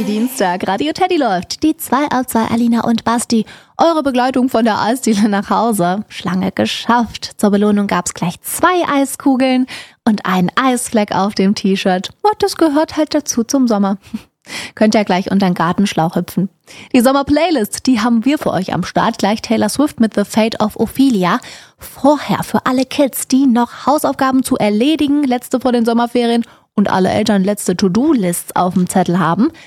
Dienstag. Radio Teddy läuft. Die 2 auf 2 Alina und Basti. Eure Begleitung von der Eisdiele nach Hause. Schlange geschafft. Zur Belohnung gab's gleich 2 Eiskugeln und einen Eisfleck auf dem T-Shirt. Und das gehört halt dazu zum Sommer. Könnt ja gleich unter den Gartenschlauch hüpfen. Die Sommer-Playlist, die haben wir für euch am Start. Gleich Taylor Swift mit The Fate of Ophelia. Vorher für alle Kids, die noch Hausaufgaben zu erledigen, letzte vor den Sommerferien, und alle Eltern letzte To-Do-Lists auf dem Zettel haben,